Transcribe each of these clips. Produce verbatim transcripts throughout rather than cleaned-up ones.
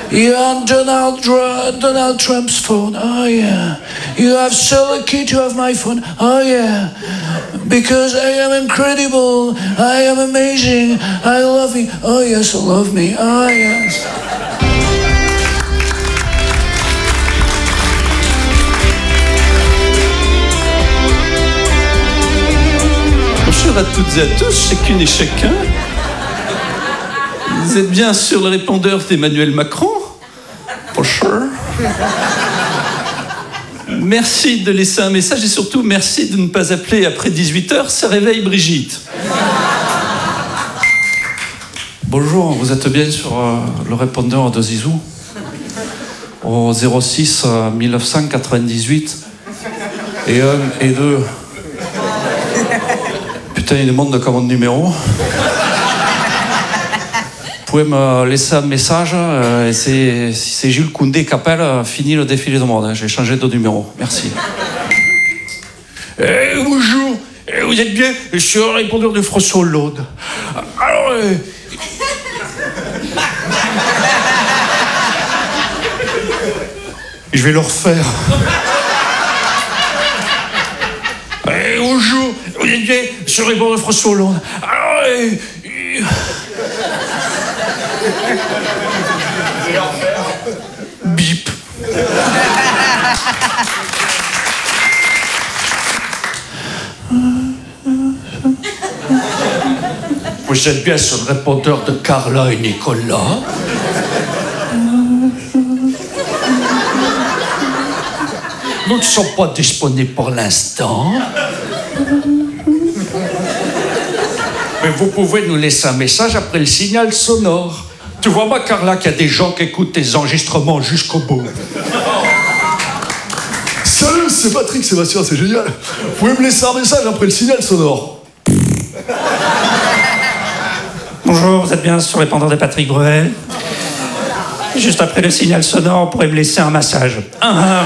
You're on Donald, Dr- Donald Trump's phone. Oh yeah. You have still a key to have my phone. Oh yeah. Because I am incredible. I am amazing. I love you. Oh yes, love me. Oh yes. Bonjour à toutes et à tous, chacune et chacun. Vous êtes bien sur le répondeur d'Emmanuel Macron? Bonjour. Merci de laisser un message et surtout merci de ne pas appeler après dix-huit heures, ça réveille Brigitte. Bonjour, vous êtes bien sur euh, le répondeur de Zizou au zéro six euh, mille neuf cent quatre-vingt-dix-huit et un et deux. Putain, il demande comment de numéro. Vous pouvez me laisser un message, euh, et c'est, si c'est Jules Koundé qui appelle, euh, fini le défilé de mode, hein, j'ai changé de numéro, merci. Eh, bonjour, eh, vous êtes bien sur le répondeur de François Hollande. Alors, euh... je vais le refaire. Eh, bonjour, vous êtes bien sur le répondeur de François Hollande. Alors, euh... bip. Vous êtes bien sur le répondeur de Carla et Nicolas. Nous ne sommes pas disponibles pour l'instant. Mais vous pouvez nous laisser un message après le signal sonore. Tu vois pas, Carla, qu'il y a des gens qui écoutent tes enregistrements jusqu'au bout. Salut, c'est Patrick Sébastien, c'est génial. Vous pouvez me laisser un message après le signal sonore. Bonjour, vous êtes bien sur le répondeur de Patrick Bruel. Juste après le signal sonore, vous pourrez me laisser un massage. Un,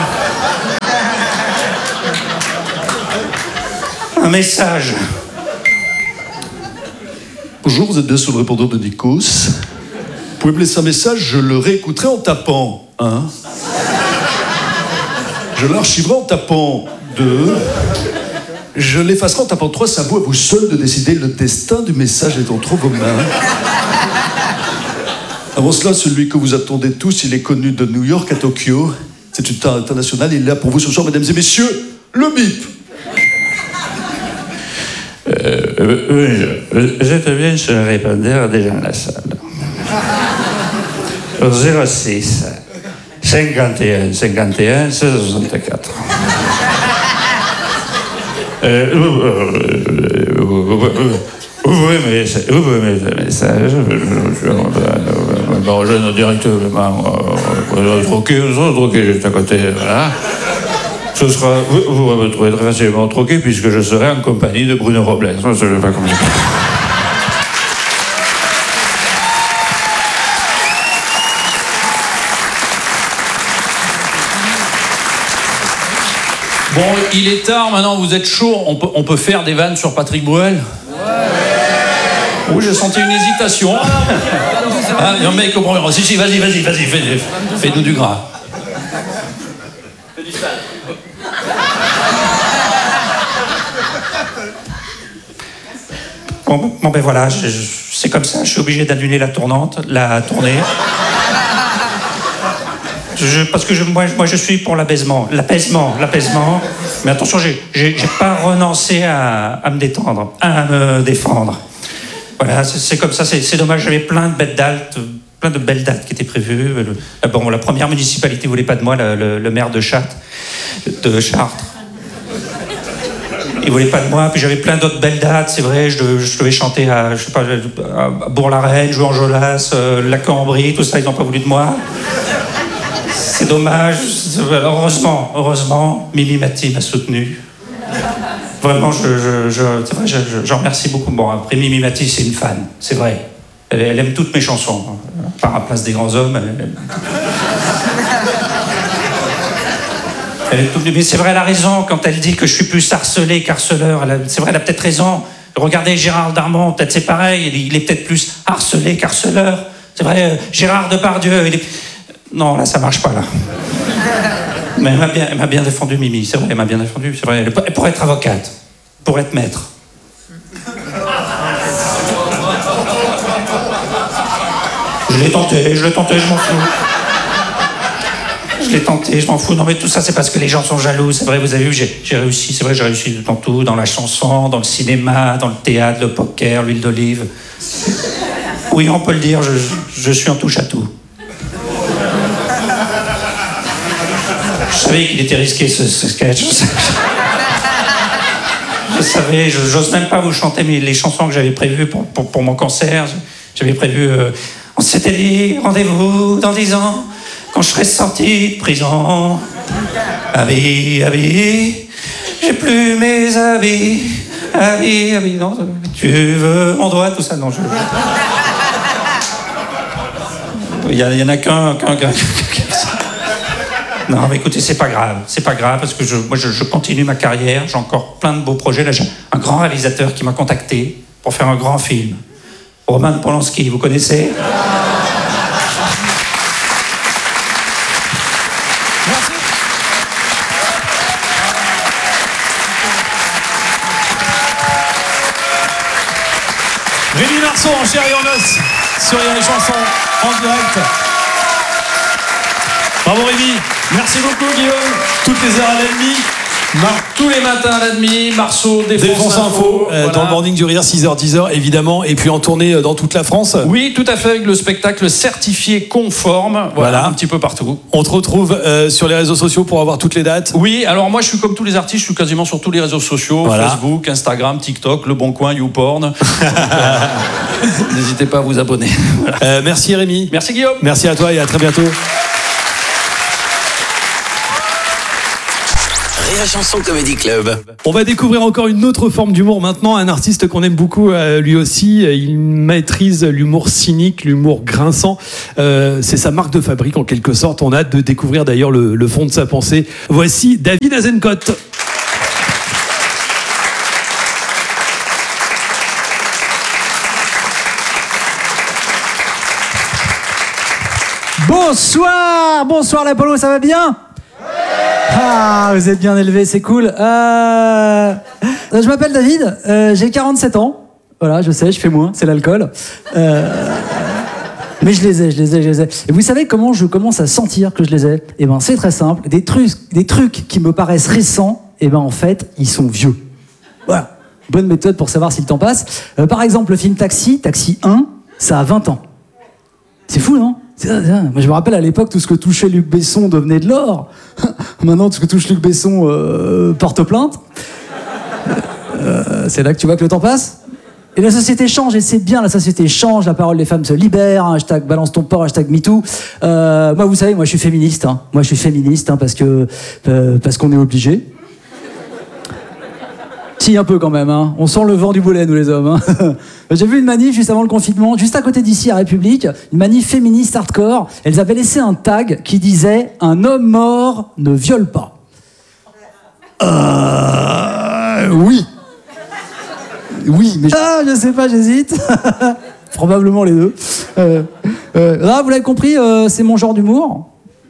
un message. Bonjour, vous êtes bien sur le répondeur de Nikos. Vous pouvez me laisser un message, je le réécouterai en tapant un. Je l'archiverai en tapant deux. Je l'effacerai en tapant trois. C'est à vous, à vous seul de décider. Le destin du message est entre vos mains. Avant cela, celui que vous attendez tous, il est connu de New York à Tokyo. C'est une star internationale. Il est là pour vous ce soir, mesdames et messieurs, le bip. Euh, oui, je te viens sur le répondeur des gens de la salle. Au zéro six cinquante et un cinquante et un soixante-quatre. Euh, vous, euh, vous, vous, vous pouvez me laisser, vous pouvez me laisser un message. Bon, je ne directement troquer, troquer juste à côté, voilà. Ce sera, vous, vous me trouver très facilement troqué puisque je serai en compagnie de Bruno Robles. Je ne sais pas comment dire. Bon, il est tard, maintenant vous êtes chaud, on peut, on peut faire des vannes sur Patrick Bruel? Ouais. Oui, j'ai senti une hésitation. Ah, non, mec, comprends. Si, si, vas-y, vas-y, vas-y, fais, fais-nous du gras. Fais du sale. Bon, bon ben voilà, je, je, c'est comme ça, je suis obligé d'annuler la tournante, la tournée. Je, parce que je, moi, moi je suis pour l'apaisement, l'apaisement, l'apaisement. Mais attention, j'ai, j'ai, j'ai pas renoncé à, à me détendre, à me défendre. Voilà, c'est, c'est comme ça, c'est, c'est dommage, j'avais plein de belles dates, plein de belles dates qui étaient prévues. Le, bon, la première municipalité voulait pas de moi, le, le, le maire de Chartres, de Chartres. Il voulait pas de moi, puis j'avais plein d'autres belles dates, c'est vrai, je devais, je devais chanter à, je sais pas, à Bourg-la-Reine, jouer en Jolas, euh, la Cambrie, tout ça, ils n'ont pas voulu de moi. C'est dommage. Heureusement, heureusement, Mimi Mati m'a soutenu. Vraiment, je, je, je, c'est vrai, je, je, j'en remercie beaucoup. Bon, après, Mimi Mati, c'est une fan, c'est vrai. Elle, elle aime toutes mes chansons. Par la place des grands hommes. Elle, elle... elle est toute... Mais c'est vrai, elle a raison quand elle dit que je suis plus harcelé qu'harceleur. A... C'est vrai, elle a peut-être raison. Regardez Gérard Darmon, peut-être c'est pareil. Il est peut-être plus harcelé qu'harceleur. C'est vrai, Gérard Depardieu, il est... Non, là, ça marche pas, là. Mais elle m'a bien, elle m'a bien défendu, Mimi. C'est vrai, elle m'a bien défendu. C'est vrai. Elle, elle pourrait être avocate. Pour être maître. Je l'ai tenté, je l'ai tenté, je m'en fous. Je l'ai tenté, je m'en fous. Non, mais tout ça, c'est parce que les gens sont jaloux. C'est vrai, vous avez vu, j'ai, j'ai réussi. C'est vrai, j'ai réussi dans tout. Dans la chanson, dans le cinéma, dans le théâtre, le poker, l'huile d'olive. Oui, on peut le dire, je, je suis en touche à tout. Je savais qu'il était risqué, ce, ce sketch. Je savais, je, j'ose même pas vous chanter mais les chansons que j'avais prévues pour, pour, pour mon concert. J'avais prévu... Euh, on s'était dit, rendez-vous dans dix ans, quand je serai sorti de prison. Habits, habits, j'ai plus mes habits. Habits, habits, non, tu veux mon droit, tout ça, non, je... Il y, y en a qu'un... qu'un, qu'un, qu'un... Non, mais écoutez, c'est pas grave, c'est pas grave, parce que je, moi, je, je continue ma carrière, j'ai encore plein de beaux projets. Là, j'ai un grand réalisateur qui m'a contacté pour faire un grand film. Roman Polanski, vous connaissez ? Merci. Rémi Marceau en chair et en os sur les chansons en direct. Bravo Rémi. Merci beaucoup Guillaume. Toutes les heures à l'ennemi. Mar- tous les matins à la demi, Marceau, Défonce, Défonce Info, euh, voilà. dans le Morning du Rire, six heures, dix heures, évidemment, et puis en tournée dans toute la France. Oui, tout à fait, avec le spectacle certifié conforme, voilà, Voilà. un petit peu partout. On te retrouve euh, sur les réseaux sociaux pour avoir toutes les dates. Oui, alors moi je suis comme tous les artistes, je suis quasiment sur tous les réseaux sociaux, Voilà. Facebook, Instagram, TikTok, Le Bon Coin, YouPorn. Donc, euh, n'hésitez pas à vous abonner. Voilà. Euh, merci Rémi. Merci Guillaume. Merci à toi et à très bientôt. Rire et Chanson Comedy Club. On va découvrir encore une autre forme d'humour maintenant, un artiste qu'on aime beaucoup euh, lui aussi, il maîtrise l'humour cynique, l'humour grinçant, euh, c'est sa marque de fabrique en quelque sorte, on a hâte de découvrir d'ailleurs le, le fond de sa pensée. Voici David Azencott. Bonsoir, bonsoir l'Apollo, ça va bien ? Ah, vous êtes bien élevé, c'est cool. Euh, je m'appelle David, euh, j'ai quarante-sept ans. Voilà, je sais, je fais moins, c'est l'alcool. Euh, mais je les ai, je les ai, je les ai. Et vous savez comment je commence à sentir que je les ai ? Eh ben, c'est très simple. Des trucs, des trucs qui me paraissent récents, eh ben, en fait, ils sont vieux. Voilà. Bonne méthode pour savoir si le temps passe. Euh, par exemple, le film Taxi, Taxi un, ça a vingt ans. C'est fou, non ? C'est ça, c'est ça. Moi, je me rappelle à l'époque, tout ce que touchait Luc Besson devenait de l'or. Maintenant, tout ce que touche Luc Besson euh, porte plainte. Euh, c'est là que tu vois que le temps passe. Et la société change, et c'est bien, la société change, la parole des femmes se libère, hein, hashtag balance ton porc, hashtag MeToo. Euh, moi, vous savez, moi, je suis féministe. Hein. Moi, je suis féministe hein, parce que euh, parce qu'on est obligé. Si, un peu quand même. Hein. On sent le vent du boulet, nous les hommes. Hein. J'ai vu une manif juste avant le confinement, juste à côté d'ici, à République, une manif féministe hardcore. Elles avaient laissé un tag qui disait « Un homme mort ne viole pas ». Euh... Oui. Oui, mais... Ah, je sais pas, j'hésite. Probablement les deux. Euh, euh, là, vous l'avez compris, euh, c'est mon genre d'humour.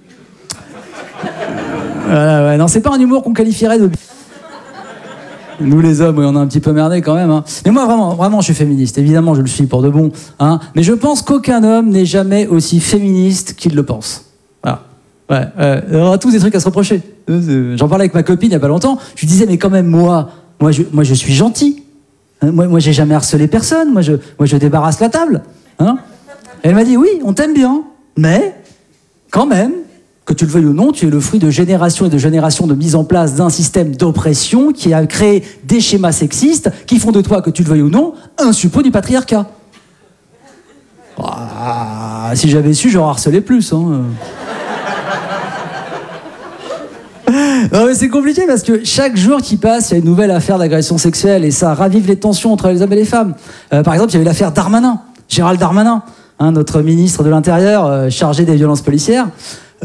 Voilà, ouais, non, c'est pas un humour qu'on qualifierait de... Nous les hommes, oui, on a un petit peu merdé quand même. Hein. Mais moi, vraiment, vraiment, je suis féministe. Évidemment, je le suis pour de bon. Hein. Mais je pense qu'aucun homme n'est jamais aussi féministe qu'il le pense. Voilà. Ouais, ouais. On a tous des trucs à se reprocher. J'en parlais avec ma copine il n'y a pas longtemps. Je lui disais, mais quand même, moi, moi, je, moi, je suis gentil. Hein. Moi, moi, j'ai jamais harcelé personne. Moi, je, moi, je débarrasse la table. Hein. Elle m'a dit, oui, on t'aime bien, mais quand même. Que tu le veuilles ou non, tu es le fruit de générations et de générations de mise en place d'un système d'oppression qui a créé des schémas sexistes qui font de toi, que tu le veuilles ou non, un suppôt du patriarcat. Ah, si j'avais su, j'aurais harcelé plus. Hein. Non, mais c'est compliqué parce que chaque jour qui passe, il y a une nouvelle affaire d'agression sexuelle et ça ravive les tensions entre les hommes et les femmes. Euh, par exemple, il y a eu l'affaire Darmanin, Gérald Darmanin, hein, notre ministre de l'Intérieur euh, chargé des violences policières.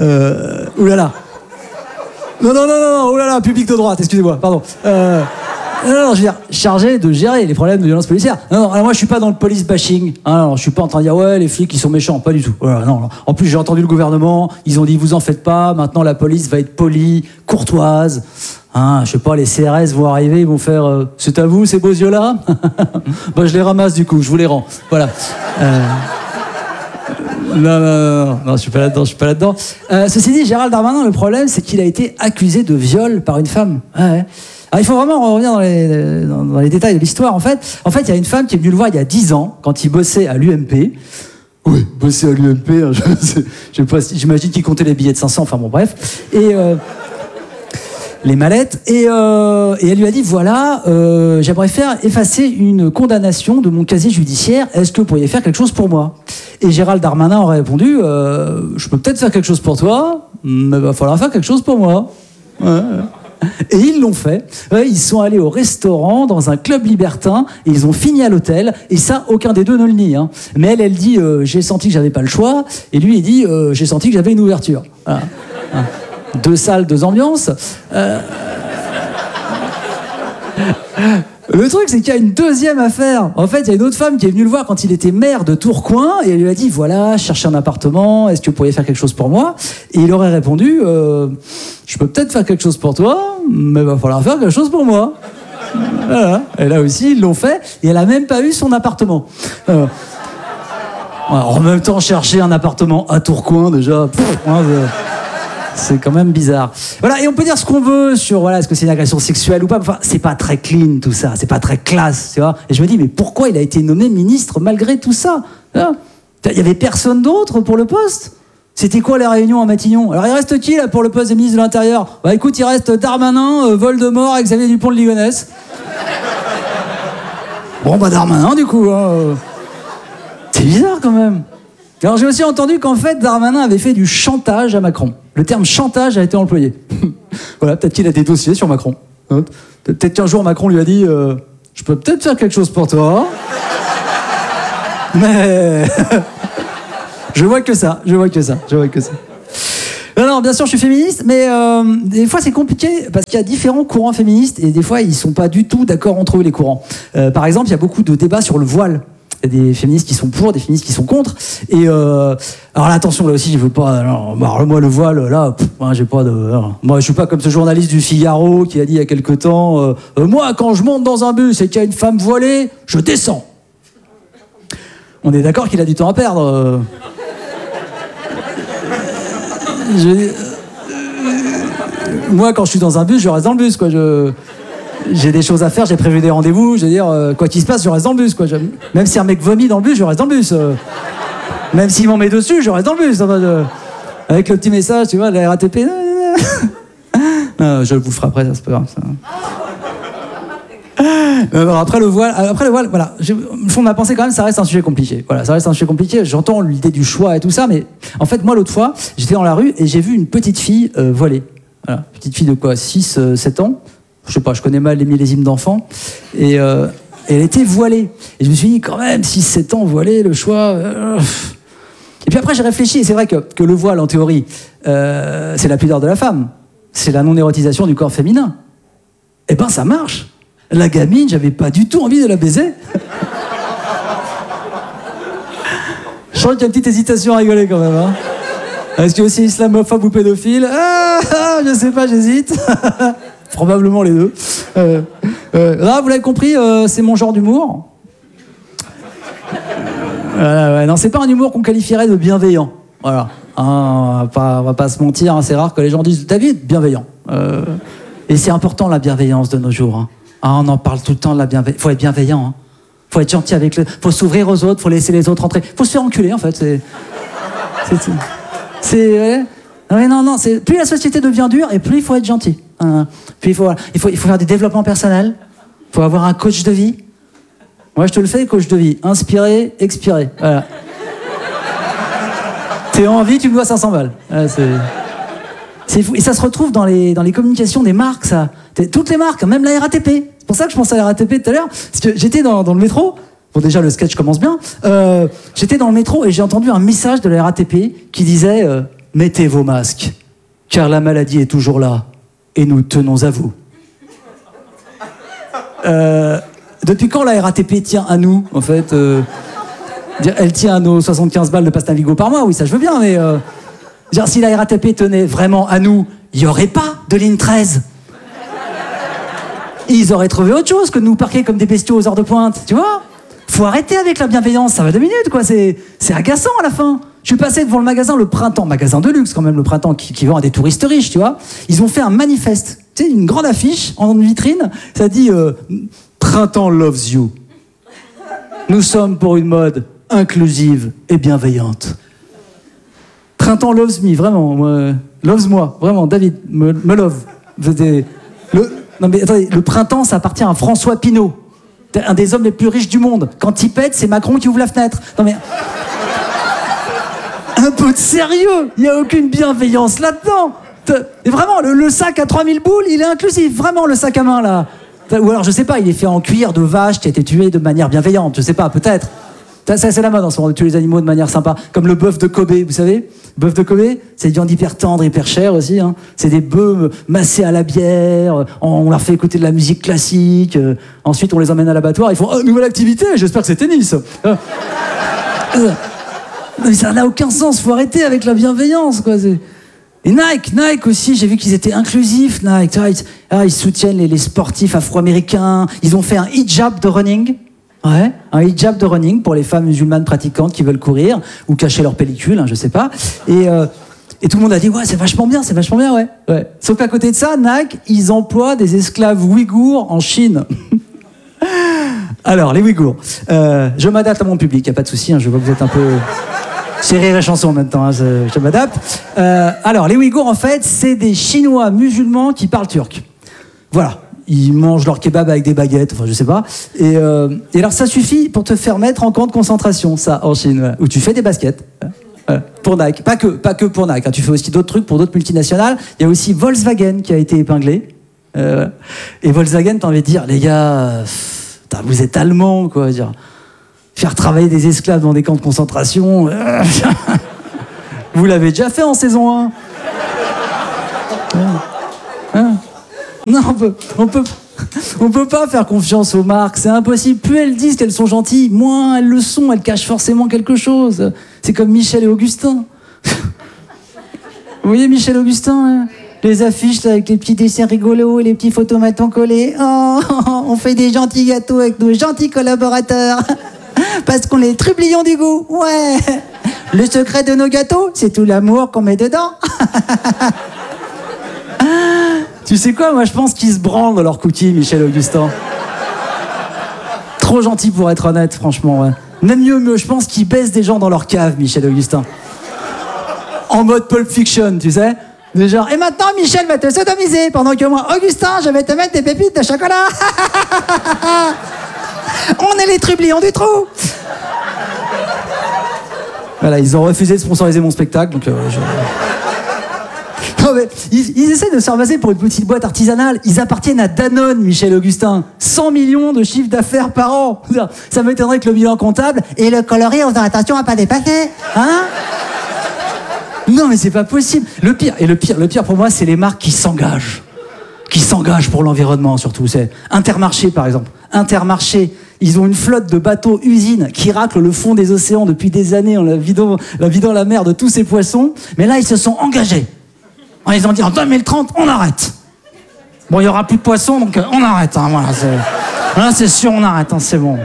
Euh, oulala. Non, non, non, non, oulala, public de droite, excusez-moi, pardon. Euh, Non, non, je veux dire, chargé de gérer les problèmes de violence policière. Non, non, alors moi je suis pas dans le police bashing. Hein, non, je suis pas en train de dire ouais les flics ils sont méchants, pas du tout. Voilà, non, non. En plus j'ai entendu le gouvernement, ils ont dit vous en faites pas, maintenant la police va être polie, courtoise. Hein, je sais pas, les C R S vont arriver, ils vont faire euh, c'est à vous ces beaux yeux là. Bah je les ramasse du coup, je vous les rends. Voilà. Euh... Non, non, non, non, non, je suis pas là-dedans, je suis pas là-dedans. Euh, ceci dit, Gérald Darmanin, le problème, c'est qu'il a été accusé de viol par une femme. Ouais, ouais. Alors, il faut vraiment revenir dans les, dans, dans les détails de l'histoire. En fait, en fait, il y a une femme qui est venue le voir il y a dix ans, quand il bossait à l'U M P. Oui, bossait à l'U M P, hein, je, je sais pas, j'imagine qu'il comptait les billets de cinq cents, enfin bon, bref. Et... Euh, les mallettes, et, euh, et elle lui a dit, voilà, euh, j'aimerais faire effacer une condamnation de mon casier judiciaire, est-ce que vous pourriez faire quelque chose pour moi? Et Gérald Darmanin aurait répondu, euh, je peux peut-être faire quelque chose pour toi, mais il va falloir faire quelque chose pour moi. Ouais. Et ils l'ont fait, ouais, ils sont allés au restaurant, dans un club libertin, et ils ont fini à l'hôtel, et ça, aucun des deux ne le nie. Hein. Mais elle, elle dit, euh, j'ai senti que j'avais pas le choix, et lui, il dit, euh, j'ai senti que j'avais une ouverture. Voilà. Hein. Deux salles, deux ambiances. Euh... Le truc, c'est qu'il y a une deuxième affaire. En fait, il y a une autre femme qui est venue le voir quand il était maire de Tourcoing et elle lui a dit, voilà, je cherche un appartement, est-ce que vous pourriez faire quelque chose pour moi? Et il aurait répondu, euh, je peux peut-être faire quelque chose pour toi, mais il va falloir faire quelque chose pour moi. Voilà. Et là aussi, ils l'ont fait et elle a même pas eu son appartement. Euh... Alors, en même temps, chercher un appartement à Tourcoing, déjà... Pff, hein, de... C'est quand même bizarre. Voilà, et on peut dire ce qu'on veut sur voilà, est-ce que c'est une agression sexuelle ou pas. Enfin, c'est pas très clean tout ça, c'est pas très classe, tu vois. Et je me dis, mais pourquoi il a été nommé ministre malgré tout ça? Il y avait personne d'autre pour le poste. C'était quoi la réunion à Matignon? Alors il reste qui là pour le poste de ministre de l'Intérieur? Bah écoute, il reste Darmanin, euh, Voldemort et Xavier Dupont de Ligonnès. Bon bah Darmanin du coup. Hein. C'est bizarre quand même. Alors j'ai aussi entendu qu'en fait Darmanin avait fait du chantage à Macron. Le terme chantage a été employé. Voilà, peut-être qu'il a des dossiers sur Macron. Peut-être qu'un jour Macron lui a dit euh, je peux peut-être faire quelque chose pour toi, mais je vois que ça, je vois que ça, je vois que ça. Non, non, bien sûr, je suis féministe, mais euh, des fois c'est compliqué parce qu'il y a différents courants féministes et des fois ils sont pas du tout d'accord entre eux les courants. Euh, par exemple, il y a beaucoup de débats sur le voile. Il y a des féministes qui sont pour, des féministes qui sont contre. Et euh, alors là, attention, là aussi, je veux pas. Alors, alors, moi, le voile, là, pff, moi, j'ai pas de. Alors, moi, je suis pas comme ce journaliste du Figaro qui a dit il y a quelque temps. Euh, euh, moi, quand je monte dans un bus et qu'il y a une femme voilée, je descends. On est d'accord qu'il a du temps à perdre. Euh... je... euh... Moi, quand je suis dans un bus, je reste dans le bus, quoi. Je. J'ai des choses à faire, j'ai prévu des rendez-vous, je veux dire, euh, quoi qu'il se passe, je reste dans le bus, quoi. Je, même si un mec vomit dans le bus, je reste dans le bus. Euh, même s'il m'en met dessus, je reste dans le bus. Euh, avec le petit message, tu vois, de la R A T P. Non, je vous le ferai après, ça, c'est pas grave. Ça. Alors après le voile, après le voile, voilà. Je, le fond de ma pensée quand même, ça reste un sujet compliqué. Voilà, ça reste un sujet compliqué. J'entends l'idée du choix et tout ça, mais en fait, moi, l'autre fois, j'étais dans la rue et j'ai vu une petite fille euh, voilée. Voilà, petite fille de quoi, six, sept ans. Je sais pas, je connais mal les millésimes d'enfants. Et euh, elle était voilée. Et je me suis dit, quand même, six sept ans voilée, le choix... Euh... Et puis après, j'ai réfléchi, et c'est vrai que, que le voile, en théorie, euh, c'est la pudeur de la femme. C'est la non-érotisation du corps féminin. Eh ben, ça marche. La gamine, j'avais pas du tout envie de la baiser. Je sens qu'il y a une petite hésitation à rigoler, quand même. Hein. Est-ce que c'est islamophobe ou pédophile? ah, ah, je sais pas, j'hésite. Probablement les deux. Euh, euh, là, vous l'avez compris, euh, c'est mon genre d'humour. Voilà, ouais, non, c'est pas un humour qu'on qualifierait de bienveillant. Voilà. Hein, on va pas, on va pas se mentir, hein, c'est rare que les gens disent David, bienveillant. Euh, et c'est important la bienveillance de nos jours. Hein. Hein, on en parle tout le temps de la bienveillance. Faut être bienveillant. Hein. Faut être gentil avec le. Faut s'ouvrir aux autres. Faut laisser les autres entrer. Faut se faire enculer en fait. C'est. C'est. c'est ouais. Ouais, non, non. C'est plus la société devient dure et plus il faut être gentil. Hein. Puis il faut, il faut, il faut faire du développement personnel. Il faut avoir un coach de vie. Moi, je te le fais, coach de vie. Inspirer, expirer. Voilà. T'es en vie, tu me dois cinq cents balles. Voilà, c'est... c'est fou. Et ça se retrouve dans les, dans les communications des marques, ça. Toutes les marques, même la R A T P. C'est pour ça que je pensais à la R A T P tout à l'heure. Parce que j'étais dans, dans le métro. Bon, déjà, le sketch commence bien. Euh, j'étais dans le métro et j'ai entendu un message de la R A T P qui disait euh, « Mettez vos masques, car la maladie est toujours là et nous tenons à vous. » Euh, depuis quand la R A T P tient à nous, en fait euh, dire, elle tient à nos soixante-quinze balles de pasta Navigo par mois, oui, ça je veux bien, mais euh, dire, si la R A T P tenait vraiment à nous, il n'y aurait pas de ligne treize. Ils auraient trouvé autre chose que de nous parquer comme des bestiaux aux heures de pointe, tu vois. Faut arrêter avec la bienveillance, ça va deux minutes, quoi, c'est, c'est agaçant à la fin. Je suis passé devant le magasin Le Printemps, magasin de luxe quand même, Le Printemps, qui, qui vend à des touristes riches, tu vois. Ils ont fait un manifeste, tu sais, une grande affiche en vitrine, ça dit euh, « Printemps loves you ». Nous sommes pour une mode inclusive et bienveillante. Printemps loves me, vraiment, moi, loves moi, vraiment, David, me, me love. Le, non mais attendez, le Printemps, ça appartient à François Pinault, un des hommes les plus riches du monde. Quand il pète, c'est Macron qui ouvre la fenêtre. Non mais... Un peu de sérieux, il n'y a aucune bienveillance là-dedans. Et vraiment, le, le sac à trois mille boules, il est inclusif, vraiment, le sac à main, là. Ou alors, je sais pas, il est fait en cuir de vache qui a été tué de manière bienveillante, je sais pas, peut-être. Ça, c'est la mode en ce moment, de tuer les animaux de manière sympa. Comme le bœuf de Kobe, vous savez. Le bœuf de Kobe, c'est une viande hyper tendre, hyper chère aussi. Hein. C'est des bœufs massés à la bière, on leur fait écouter de la musique classique, euh, ensuite on les emmène à l'abattoir, ils font oh, « nouvelle activité, j'espère que c'est tennis euh, ». Mais ça n'a aucun sens, faut arrêter avec la bienveillance, quoi. C'est... Et Nike, Nike aussi, j'ai vu qu'ils étaient inclusifs, Nike. Ah, ils, ah, ils soutiennent les, les sportifs afro-américains. Ils ont fait un hijab de running. Ouais, un hijab de running pour les femmes musulmanes pratiquantes qui veulent courir ou cacher leur pellicule, hein, je sais pas. Et, euh, et tout le monde a dit ouais, c'est vachement bien, c'est vachement bien, ouais. ouais. Sauf qu'à côté de ça, Nike, ils emploient des esclaves ouïghours en Chine. Alors, les Ouïghours. Euh, je m'adapte à mon public, y a pas de souci. Hein, je vois que vous êtes un peu. C'est rire et chanson en même temps, hein, je, je m'adapte. Euh, alors, les Ouïghours, en fait, c'est des Chinois musulmans qui parlent turc. Voilà. Ils mangent leur kebab avec des baguettes, enfin, je sais pas. Et, euh, et alors, ça suffit pour te faire mettre en camp de concentration, ça, en Chine, voilà, où tu fais des baskets. Voilà, pour Nike. Pas que, pas que pour Nike. Hein, tu fais aussi d'autres trucs pour d'autres multinationales. Il y a aussi Volkswagen qui a été épinglé. Euh, et Volkswagen, t'as envie de dire, les gars, pff, vous êtes allemands, quoi, dire. Faire travailler des esclaves dans des camps de concentration, euh, vous l'avez déjà fait en saison un. Hein, hein. Non, on peut, on peut, on peut pas faire confiance aux marques, c'est impossible. Plus elles disent qu'elles sont gentilles, moins elles le sont, elles cachent forcément quelque chose. C'est comme Michel et Augustin. Vous voyez Michel et Augustin, hein, les affiches là, avec les petits dessins rigolos et les petits photomatons collés. Oh, on fait des gentils gâteaux avec nos gentils collaborateurs. Parce qu'on est trublions du goût, ouais. Le secret de nos gâteaux, c'est tout l'amour qu'on met dedans. Tu sais quoi, moi je pense qu'ils se branlent dans leur cookie, Michel Augustin. Trop gentil pour être honnête, franchement, ouais. Même mieux, mieux, je pense qu'ils baissent des gens dans leur cave, Michel Augustin. En mode Pulp Fiction, tu sais. De genre, et maintenant Michel va te sodomiser, pendant que moi, Augustin, je vais te mettre des pépites de chocolat. On est les trublions du trou. Voilà, ils ont refusé de sponsoriser mon spectacle, donc euh, je... Non mais, ils, ils essaient de se faire passer pour une petite boîte artisanale. Ils appartiennent à Danone, Michel Augustin. cent millions de chiffre d'affaires par an. Ça m'étonnerait que le bilan comptable et le coloris, on faisant attention à pas dépasser. Hein? Non mais c'est pas possible. Le pire, et le pire, le pire pour moi, c'est les marques qui s'engagent. Qui s'engagent pour l'environnement surtout. C'est Intermarché par exemple. Intermarché, ils ont une flotte de bateaux usines qui raclent le fond des océans depuis des années en la vidant, la vidant la mer de tous ces poissons. Mais là, ils se sont engagés. Ils ont dit en deux mille trente, on arrête. Bon, il n'y aura plus de poissons, donc euh, on arrête. Hein, voilà, c'est... Là, c'est sûr, on arrête, hein, c'est bon.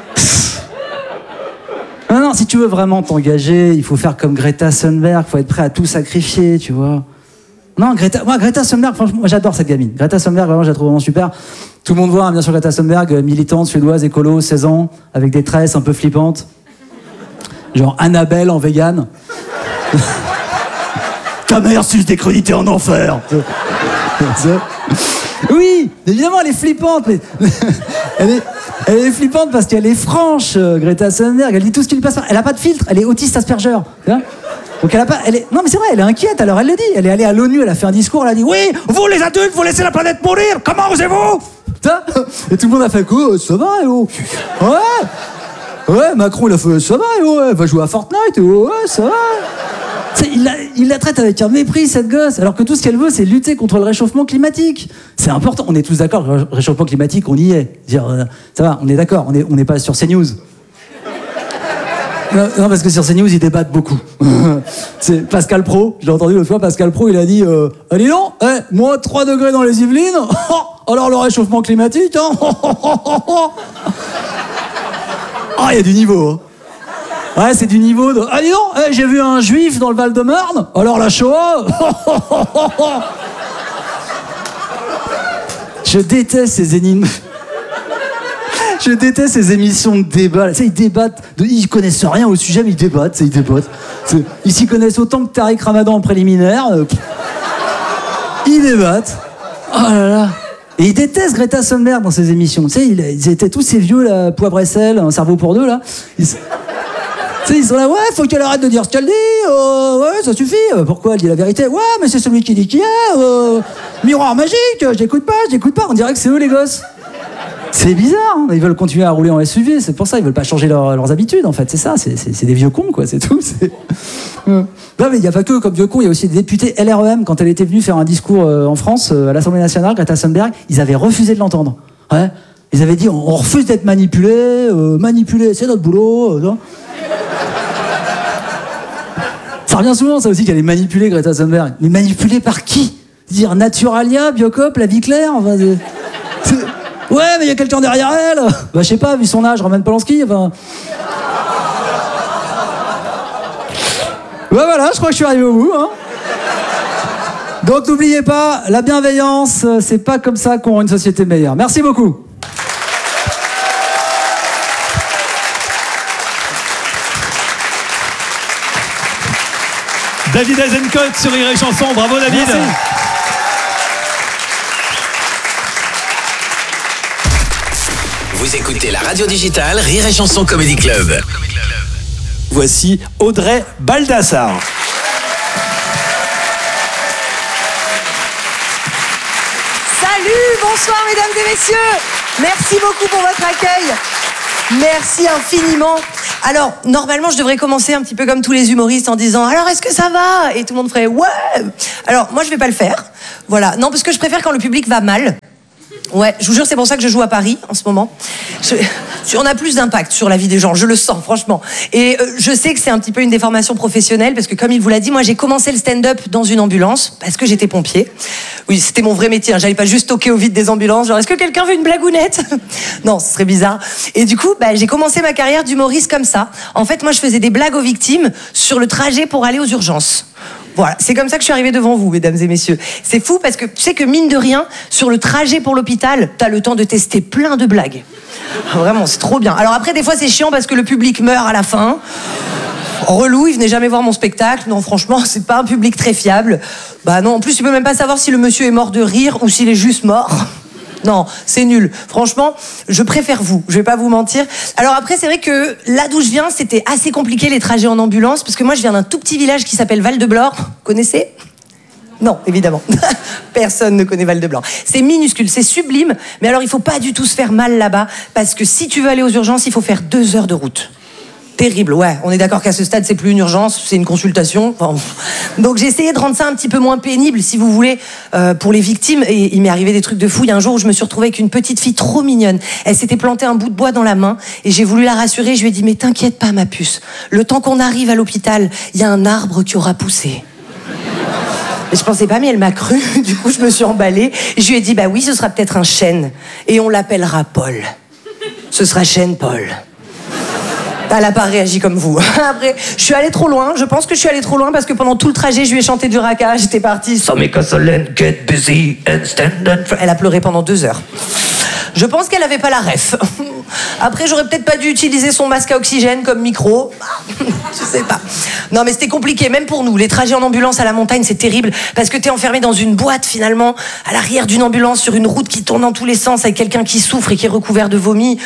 Non, non, si tu veux vraiment t'engager, il faut faire comme Greta Thunberg, il faut être prêt à tout sacrifier, tu vois. Non, Greta, moi, Greta Thunberg, franchement, moi, j'adore cette gamine. Greta Thunberg, vraiment, je la trouve vraiment super. Tout le monde voit, hein, bien sûr, Greta Thunberg, militante suédoise, écolo, seize ans, avec des tresses un peu flippantes. Genre Annabelle en vegan. Ta mère suce des crudités en enfer. Oui, évidemment, elle est flippante, mais elle est, elle est flippante parce qu'elle est franche, Greta Thunberg. Elle dit tout ce qui lui passe par. Elle a pas de filtre. Elle est autiste Asperger. Donc elle a pas. Elle est. Non, mais c'est vrai. Elle est inquiète. Alors elle le dit. Elle est allée à l'ONU. Elle a fait un discours. Elle a dit oui, vous les adultes, vous laissez la planète mourir. Comment osez-vous? Et tout le monde a fait quoi? Ça va, et oh. Ouais. Ouais, Macron, il a fait ça va, et oh. Ouais. Va jouer à Fortnite, et oh. Ouais, ça va. Il, a, il, il la traite avec un mépris, cette gosse, alors que tout ce qu'elle veut, c'est lutter contre le réchauffement climatique. C'est important. On est tous d'accord, le réchauffement climatique, on y est. Dire, euh, ça va, on est d'accord, on n'est on n'est pas sur CNews. Non, non, parce que sur CNews, ils débattent beaucoup. C'est Pascal Pro, je l'ai entendu l'autre fois, Pascal Pro, il a dit euh, ah, dis donc, eh, moins trois degrés dans les Yvelines, alors le réchauffement climatique, hein. Ah, il y a du niveau, hein. Ouais, c'est du niveau de... Ah, dis donc, eh, j'ai vu un juif dans le Val-de-Marne, alors la Shoah. Je déteste ces énigmes. Je déteste ces émissions de débat. Tu sais, ils débattent, de... ils connaissent rien au sujet, mais ils débattent, ils débattent. C'est... Ils s'y connaissent autant que Tariq Ramadan en préliminaire. Euh... Ils débattent. Oh là là. Et ils détestent Greta Thunberg dans ces émissions. Tu sais, ils étaient tous ces vieux, là, poivre et sel, un cerveau pour deux, là. Ils... Tu sais, ils sont là, ouais, faut qu'elle arrête de dire ce qu'elle dit, euh, ouais, ça suffit. Euh, pourquoi elle dit la vérité? Ouais, mais c'est celui qui dit qui est, euh, miroir magique, j'écoute pas, j'écoute pas. On dirait que c'est eux les gosses. C'est bizarre, hein. Ils veulent continuer à rouler en S U V, c'est pour ça, ils veulent pas changer leur, leurs habitudes, en fait, c'est ça, c'est, c'est, c'est des vieux cons, quoi, c'est tout. C'est... Non, mais il n'y a pas que comme vieux cons, il y a aussi des députés L R E M, quand elle était venue faire un discours euh, en France, euh, à l'Assemblée nationale, Greta Thunberg, ils avaient refusé de l'entendre. Ouais. Ils avaient dit, on, on refuse d'être manipulé, euh, manipuler, c'est notre boulot. Euh, ça revient souvent, ça aussi, qu'elle est manipulée, Greta Thunberg. Mais manipulée par qui? Dire Naturalia, Biocop, La Vie Claire, enfin, c'est... c'est... Ouais, mais il y a quelqu'un derrière elle. Bah, je sais pas, vu son âge, Roman Polanski, enfin... Ouais, voilà, je crois que je suis arrivé au bout, hein. Donc, n'oubliez pas, la bienveillance, c'est pas comme ça qu'on rend une société meilleure. Merci beaucoup. David Azencote sur Rire et Chanson, bravo David. Merci. Vous écoutez la radio digitale Rire et Chanson Comedy Club. Voici Audrey Baldassar. Salut, bonsoir mesdames et messieurs. Merci beaucoup pour votre accueil. Merci infiniment. Alors, normalement, je devrais commencer un petit peu comme tous les humoristes en disant « Alors, est-ce que ça va ?» Et tout le monde ferait « Ouais !» Alors, moi, je vais pas le faire. Voilà. Non, parce que je préfère quand le public va mal. Ouais, je vous jure, c'est pour ça que je joue à Paris en ce moment. Je, on a plus d'impact sur la vie des gens, je le sens, franchement. Et euh, je sais que c'est un petit peu une déformation professionnelle, parce que comme il vous l'a dit, moi j'ai commencé le stand-up dans une ambulance, parce que j'étais pompier. Oui, c'était mon vrai métier, hein. J'allais pas juste toquer au vide des ambulances, genre est-ce que quelqu'un veut une blagounette? Non, ce serait bizarre. Et du coup, bah, j'ai commencé ma carrière d'humoriste comme ça. En fait, moi je faisais des blagues aux victimes sur le trajet pour aller aux urgences. Voilà, c'est comme ça que je suis arrivée devant vous, mesdames et messieurs. C'est fou parce que tu sais que mine de rien, sur le trajet pour l'hôpital, t'as le temps de tester plein de blagues. Vraiment, c'est trop bien. Alors après, des fois, c'est chiant parce que le public meurt à la fin. Relou, il venait jamais voir mon spectacle. Non, franchement, c'est pas un public très fiable. Bah non, en plus, tu peux même pas savoir si le monsieur est mort de rire ou s'il est juste mort. Non, c'est nul. Franchement, je préfère vous. Je vais pas vous mentir. Alors après, c'est vrai que là d'où je viens, c'était assez compliqué les trajets en ambulance parce que moi, je viens d'un tout petit village qui s'appelle Val-de-Blore. Connaissez ? Non, évidemment. Personne ne connaît Val-de-Blore. C'est minuscule, c'est sublime. Mais alors, il faut pas du tout se faire mal là-bas parce que si tu veux aller aux urgences, il faut faire deux heures de route. Terrible, ouais. On est d'accord qu'à ce stade, c'est plus une urgence, c'est une consultation. Enfin, donc j'ai essayé de rendre ça un petit peu moins pénible, si vous voulez, euh, pour les victimes. Et il m'est arrivé des trucs de fou. Il y a un jour où je me suis retrouvée avec une petite fille trop mignonne. Elle s'était plantée un bout de bois dans la main et j'ai voulu la rassurer. Je lui ai dit, mais t'inquiète pas, ma puce. Le temps qu'on arrive à l'hôpital, il y a un arbre qui aura poussé. Et je pensais pas, mais elle m'a cru. Du coup, je me suis emballée. Et je lui ai dit, bah oui, ce sera peut-être un chêne. Et on l'appellera Paul. Ce sera chêne Paul. Elle n'a pas réagi comme vous. Après, je suis allée trop loin. Je pense que je suis allée trop loin parce que pendant tout le trajet, je lui ai chanté du raka. J'étais partie. So make us all get busy and stand up. Elle a pleuré pendant deux heures. Je pense qu'elle avait pas la ref. Après, j'aurais peut-être pas dû utiliser son masque à oxygène comme micro. Je sais pas. Non, mais c'était compliqué, même pour nous. Les trajets en ambulance à la montagne, c'est terrible parce que t'es enfermé dans une boîte finalement, à l'arrière d'une ambulance, sur une route qui tourne dans tous les sens avec quelqu'un qui souffre et qui est recouvert de vomi.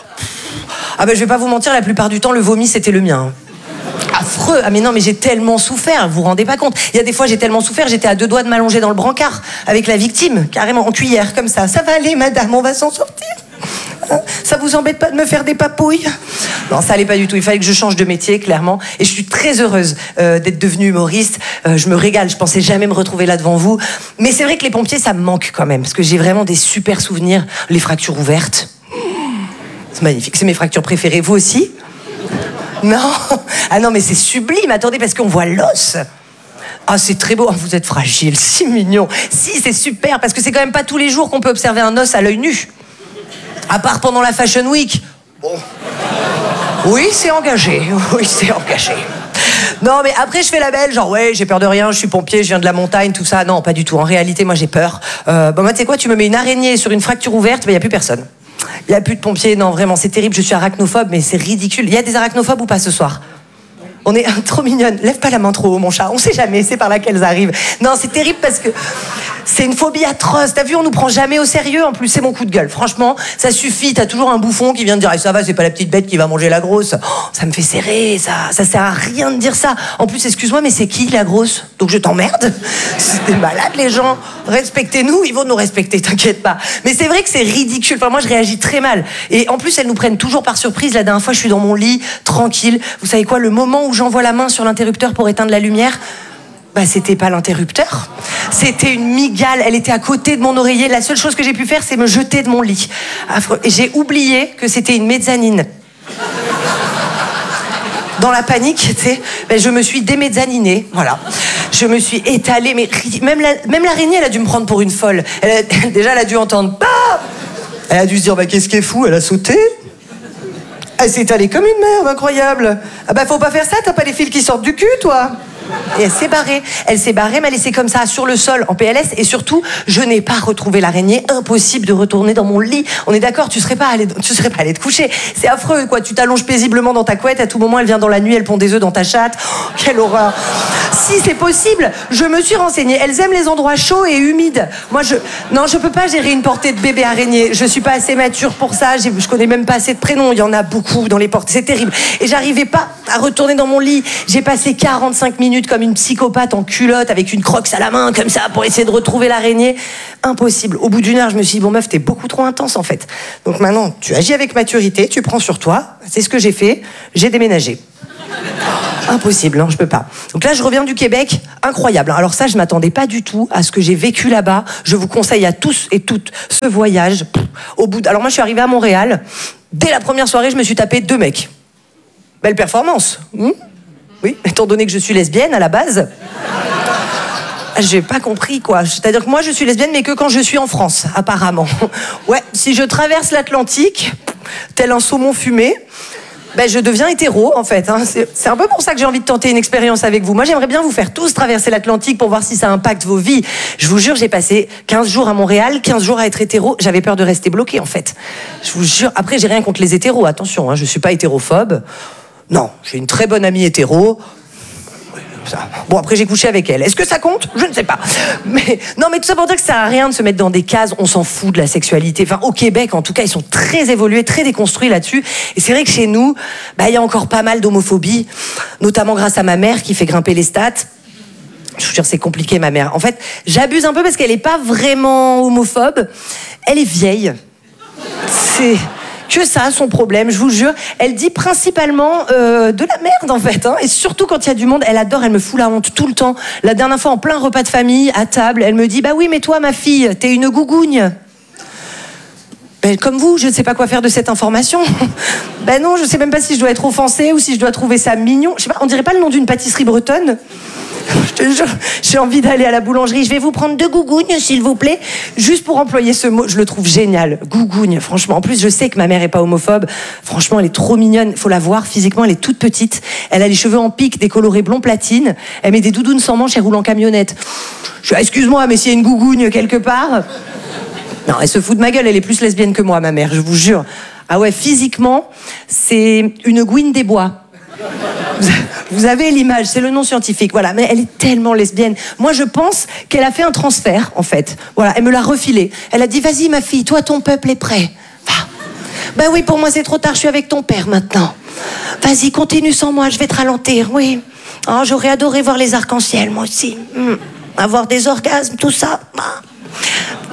Ah ben je vais pas vous mentir, la plupart du temps le vomi c'était le mien. Affreux. Ah mais non, mais j'ai tellement souffert, vous vous rendez pas compte. Il y a des fois j'ai tellement souffert, j'étais à deux doigts de m'allonger dans le brancard avec la victime, carrément en cuillère comme ça. Ça va aller madame, on va s'en sortir. Ça vous embête pas de me faire des papouilles? Non, ça allait pas du tout. Il fallait que je change de métier, clairement. Et je suis très heureuse euh, d'être devenue humoriste. Euh, je me régale. Je pensais jamais me retrouver là devant vous. Mais c'est vrai que les pompiers, ça me manque quand même. Parce que j'ai vraiment des super souvenirs. Les fractures ouvertes. C'est magnifique. C'est mes fractures préférées. Vous aussi? Non. Ah non, mais c'est sublime. Attendez, parce qu'on voit l'os. Ah, c'est très beau. Oh, vous êtes fragile. Si mignon. Si, c'est super. Parce que c'est quand même pas tous les jours qu'on peut observer un os à l'œil nu. À part pendant la Fashion Week. Bon. Oui, c'est engagé. Oui, c'est engagé. Non, mais après, je fais la belle, genre, ouais, j'ai peur de rien, je suis pompier, je viens de la montagne, tout ça. Non, pas du tout. En réalité, moi, j'ai peur. Euh, bon, moi, tu sais quoi, tu me mets une araignée sur une fracture ouverte, il n'y a plus personne. Il n'y a plus de pompiers. Non, vraiment, c'est terrible. Je suis arachnophobe, mais c'est ridicule. Il y a des arachnophobes ou pas ce soir? On est trop mignonne. Lève pas la main trop haut, mon chat. On sait jamais, c'est par là qu'elles arrivent. Non, c'est terrible parce que c'est une phobie atroce. T'as vu, on nous prend jamais au sérieux. En plus, c'est mon coup de gueule. Franchement, ça suffit. T'as toujours un bouffon qui vient te dire, ah, ça va, c'est pas la petite bête qui va manger la grosse. Oh, ça me fait serrer, ça. Ça sert à rien de dire ça. En plus, excuse-moi, mais c'est qui la grosse? Donc je t'emmerde. C'est des malades, les gens. Respectez-nous, ils vont nous respecter, t'inquiète pas. Mais c'est vrai que c'est ridicule. Enfin, moi, je réagis très mal. Et en plus, elles nous prennent toujours par surprise. La dernière fois, je suis dans mon lit, tranquille. Vous savez quoi, le moment où j'envoie la main sur l'interrupteur pour éteindre la lumière, bah c'était pas l'interrupteur, c'était une migale, elle était à côté de mon oreiller. La seule chose que j'ai pu faire, c'est me jeter de mon lit. Affreux. Et j'ai oublié que c'était une mezzanine. Dans la panique, tu sais, ben je me suis démezzaninée, voilà. Je me suis étalée, mais même, la, même l'araignée, elle a dû me prendre pour une folle. Elle a, déjà, elle a dû entendre, bah elle a dû se dire, bah qu'est-ce qui est fou, elle a sauté. Elle s'est étalée comme une merde, incroyable. Ah bah faut pas faire ça, t'as pas les fils qui sortent du cul, toi. Et elle s'est barrée. Elle s'est barrée, m'a laissé comme ça sur le sol en P L S. Et surtout, je n'ai pas retrouvé l'araignée. Impossible de retourner dans mon lit. On est d'accord, tu serais pas allé, tu serais pas allé te coucher. C'est affreux, quoi. Tu t'allonges paisiblement dans ta couette. À tout moment, elle vient dans la nuit, elle pond des œufs dans ta chatte. Oh, quelle horreur. Si c'est possible, je me suis renseignée. Elles aiment les endroits chauds et humides. Moi, je, non, je peux pas gérer une portée de bébé araignée. Je suis pas assez mature pour ça. J'ai, je connais même pas assez de prénoms. Il y en a beaucoup dans les portes. C'est terrible. Et j'arrivais pas à retourner dans mon lit. J'ai passé quarante-cinq minutes comme une psychopathe en culotte avec une croque à la main comme ça pour essayer de retrouver l'araignée. Impossible. Au bout d'une heure, je me suis dit, bon meuf, t'es beaucoup trop intense en fait. Donc maintenant, tu agis avec maturité, tu prends sur toi. C'est ce que j'ai fait. J'ai déménagé. Impossible, non, je peux pas. Donc là, je reviens du Québec, incroyable. Alors ça, je m'attendais pas du tout à ce que j'ai vécu là-bas. Je vous conseille à tous et toutes ce voyage. Au bout de... Alors moi, je suis arrivée à Montréal. Dès la première soirée, je me suis tapé deux mecs. Belle performance. Hmm Oui, étant donné que je suis lesbienne à la base. J'ai pas compris, quoi. C'est-à-dire que moi, je suis lesbienne, mais que quand je suis en France, apparemment. Ouais, si je traverse l'Atlantique, tel un saumon fumé, ben, je deviens hétéro, en fait. Hein. C'est, c'est un peu pour ça que j'ai envie de tenter une expérience avec vous. Moi, j'aimerais bien vous faire tous traverser l'Atlantique pour voir si ça impacte vos vies. Je vous jure, j'ai passé quinze jours à Montréal, quinze jours à être hétéro. J'avais peur de rester bloquée, en fait. Je vous jure. Après, j'ai rien contre les hétéros. Attention, hein, je suis pas hétérophobe. Non, j'ai une très bonne amie hétéro. Ça. Bon, après, j'ai couché avec elle. Est-ce que ça compte? Je ne sais pas. Mais, non, mais tout ça pour dire que ça sert à rien de se mettre dans des cases. On s'en fout de la sexualité. Enfin, au Québec, en tout cas, ils sont très évolués, très déconstruits là-dessus. Et c'est vrai que chez nous, bah, il y a encore pas mal d'homophobie, notamment grâce à ma mère qui fait grimper les stats. Je vous jure, c'est compliqué, ma mère. En fait, j'abuse un peu parce qu'elle n'est pas vraiment homophobe. Elle est vieille. C'est... que ça, son problème, je vous jure. Elle dit principalement euh, de la merde, en fait. Hein, et surtout quand il y a du monde, elle adore, elle me fout la honte tout le temps. La dernière fois, en plein repas de famille, à table, elle me dit « Bah oui, mais toi, ma fille, t'es une gougougne. » Ben, comme vous, je ne sais pas quoi faire de cette information. Ben non, je ne sais même pas si je dois être offensée ou si je dois trouver ça mignon. Je sais pas, on dirait pas le nom d'une pâtisserie bretonne. Je te jure, j'ai envie d'aller à la boulangerie. Je vais vous prendre deux gougounes, s'il vous plaît. Juste pour employer ce mot, je le trouve génial. Gougougne, franchement. En plus, je sais que ma mère est pas homophobe. Franchement, elle est trop mignonne. Faut la voir physiquement, elle est toute petite. Elle a les cheveux en pique, décolorés blond platine. Elle met des doudounes sans manches et roule en camionnette. Je dis, excuse-moi, mais s'il y a une gougougne quelque part... Non, elle se fout de ma gueule, elle est plus lesbienne que moi, ma mère, je vous jure. Ah ouais, physiquement, c'est une gouine des bois. Vous avez l'image, c'est le nom scientifique, voilà. Mais elle est tellement lesbienne. Moi, je pense qu'elle a fait un transfert, en fait. Voilà, elle me l'a refilé. Elle a dit, vas-y, ma fille, toi, ton peuple est prêt. Va. Ben oui, pour moi, c'est trop tard, je suis avec ton père maintenant. Vas-y, continue sans moi, je vais te ralentir, oui. Oh, j'aurais adoré voir les arcs-en-ciel, moi aussi. Mmh. Avoir des orgasmes, tout ça. Ah.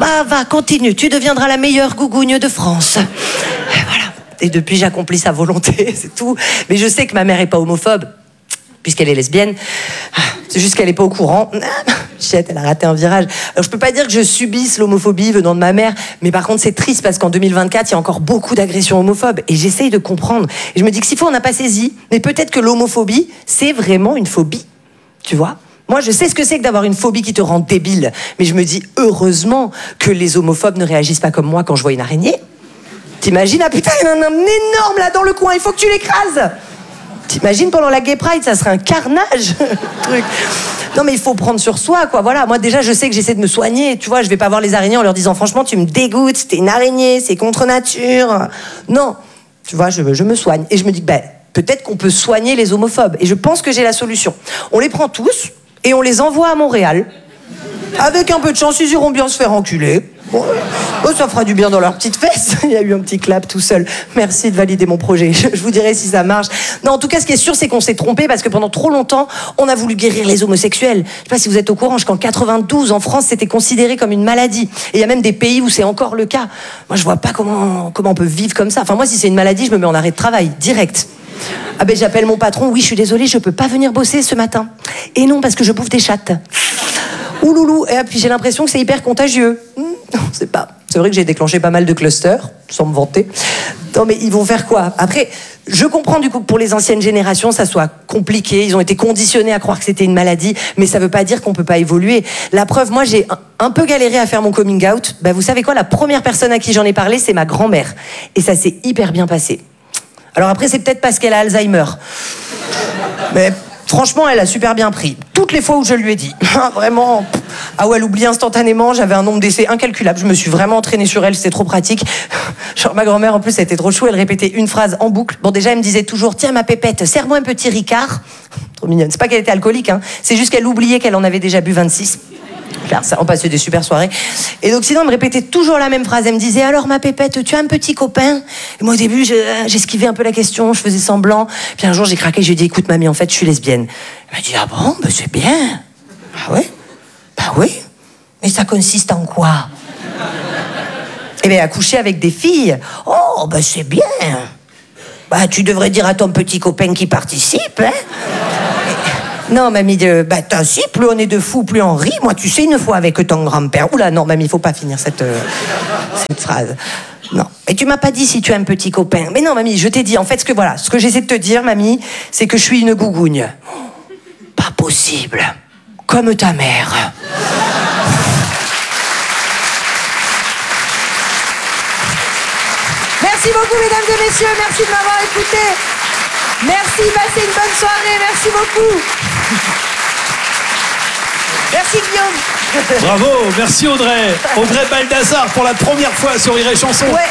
Bah, va, continue, tu deviendras la meilleure gougougne de France. Et voilà. Et depuis, j'accomplis sa volonté, c'est tout. Mais je sais que ma mère est pas homophobe, puisqu'elle est lesbienne. C'est juste qu'elle est pas au courant. Chiette, elle a raté un virage. Alors, je peux pas dire que je subisse l'homophobie venant de ma mère, mais par contre, c'est triste parce qu'en deux mille vingt-quatre, il y a encore beaucoup d'agressions homophobes. Et j'essaye de comprendre. Et je me dis que s'il faut, on n'a pas saisi. Mais peut-être que l'homophobie, c'est vraiment une phobie. Tu vois ? Moi, je sais ce que c'est que d'avoir une phobie qui te rend débile. Mais je me dis, heureusement que les homophobes ne réagissent pas comme moi quand je vois une araignée. T'imagines, ah putain, il y en a un énorme là dans le coin, il faut que tu l'écrases. T'imagines pendant la Gay Pride, ça serait un carnage. Truc. Non mais il faut prendre sur soi, quoi. Voilà, moi déjà je sais que j'essaie de me soigner. Tu vois, je vais pas voir les araignées en leur disant franchement tu me dégoûtes, t'es une araignée, c'est contre nature. Non, tu vois, je, je me soigne et je me dis ben peut-être qu'on peut soigner les homophobes. Et je pense que j'ai la solution. On les prend tous et on les envoie à Montréal. Avec un peu de chance, ils iront bien se faire enculer. Bon, oh, ça fera du bien dans leurs petites fesses. Il y a eu un petit clap tout seul. Merci de valider mon projet. Je, je vous dirai si ça marche. Non, en tout cas, ce qui est sûr, c'est qu'on s'est trompé parce que pendant trop longtemps, on a voulu guérir les homosexuels. Je sais pas si vous êtes au courant, jusqu'en quatre-vingt-douze, en France, c'était considéré comme une maladie. Et il y a même des pays où c'est encore le cas. Moi, je vois pas comment, comment on peut vivre comme ça. Enfin, moi, si c'est une maladie, je me mets en arrêt de travail, direct. Ah ben, j'appelle mon patron. Oui, je suis désolée, je peux pas venir bosser ce matin. Et non, parce que je bouffe des chattes. Ouloulou, et puis j'ai l'impression que c'est hyper contagieux. Hmm, non, c'est pas. C'est vrai que j'ai déclenché pas mal de clusters, sans me vanter. Non, mais ils vont faire quoi ? Après, je comprends du coup que pour les anciennes générations, ça soit compliqué. Ils ont été conditionnés à croire que c'était une maladie, mais ça veut pas dire qu'on peut pas évoluer. La preuve, moi, j'ai un, un peu galéré à faire mon coming out. Bah, vous savez quoi ? La première personne à qui j'en ai parlé, c'est ma grand-mère. Et ça s'est hyper bien passé. Alors après, c'est peut-être parce qu'elle a Alzheimer. Mais... franchement, elle a super bien pris. Toutes les fois où je lui ai dit. Vraiment. Ah ouais, elle oublie instantanément. J'avais un nombre d'essais incalculable. Je me suis vraiment entraînée sur elle. C'était trop pratique. Genre, ma grand-mère, en plus, elle était trop chou. Elle répétait une phrase en boucle. Bon, déjà, elle me disait toujours, tiens, ma pépette, serre-moi un petit Ricard. Trop mignonne. C'est pas qu'elle était alcoolique, hein. C'est juste qu'elle oubliait qu'elle en avait déjà bu vingt-six. Claire, ça, on passait des super soirées. Et donc, sinon, elle me répétait toujours la même phrase. Elle me disait, alors, ma pépette, tu as un petit copain ? Et moi, au début, j'esquivais un peu la question, je faisais semblant. Puis un jour, j'ai craqué, j'ai dit, écoute, mamie, en fait, je suis lesbienne. Elle m'a dit, ah bon, bah, c'est bien. Ah ouais ? Bah oui. Mais ça consiste en quoi ? Eh bien, à coucher avec des filles. Oh, bah, c'est bien. Bah, tu devrais dire à ton petit copain qui participe, hein ? Non, mamie, de, bah, t'as si, plus on est de fous, plus on rit. Moi, tu sais, une fois avec ton grand-père. Oula, non, mamie, il faut pas finir cette, euh, cette phrase. Non. Mais tu m'as pas dit si tu as un petit copain. Mais non, mamie, je t'ai dit, en fait, ce que voilà, ce que j'essaie de te dire, mamie, c'est que je suis une gougougne. Pas possible. Comme ta mère. Merci beaucoup, mesdames et messieurs. Merci de m'avoir écouté. Merci, passez une bonne soirée. Merci beaucoup. Merci Guillaume. Bravo, merci Audrey. Audrey Baldassar pour la première fois sur Rire et Chanson. Ouais.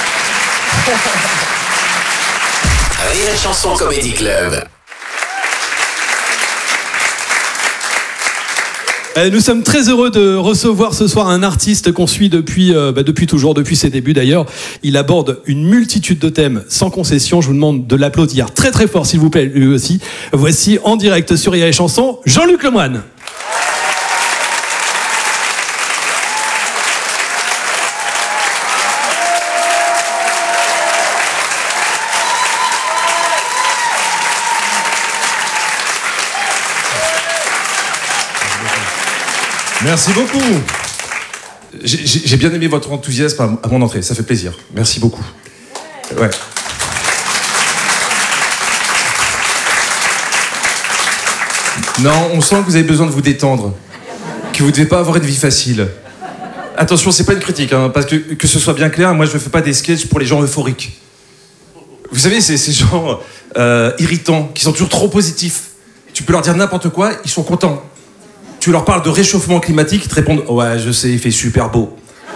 Rire et Chanson Comedy Club. Nous sommes très heureux de recevoir ce soir un artiste qu'on suit depuis, euh, bah depuis toujours, depuis ses débuts d'ailleurs. Il aborde une multitude de thèmes sans concession. Je vous demande de l'applaudir très très fort s'il vous plaît, lui aussi. Voici en direct sur Rire et Chanson, Jean-Luc Lemoyne. Merci beaucoup. J'ai, j'ai bien aimé votre enthousiasme à mon entrée, ça fait plaisir. Merci beaucoup. Ouais. Non, on sent que vous avez besoin de vous détendre, que vous ne devez pas avoir une vie facile. Attention, c'est pas une critique, hein, parce que que ce soit bien clair, moi je ne fais pas des sketchs pour les gens euphoriques. Vous savez, c'est ces gens euh, irritants, qui sont toujours trop positifs. Tu peux leur dire n'importe quoi, ils sont contents. Tu leur parles de réchauffement climatique, ils te répondent « Ouais, je sais, il fait super beau. »